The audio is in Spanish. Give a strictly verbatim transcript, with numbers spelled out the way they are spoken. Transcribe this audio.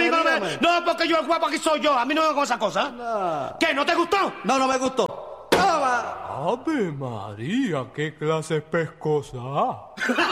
conmigo no me... dígame. No, porque yo el guapo aquí soy yo. A mí no me hago esa cosa. No. ¿Qué, no te gustó? No, no me gustó. Toma. Ave María, qué clase pescosa.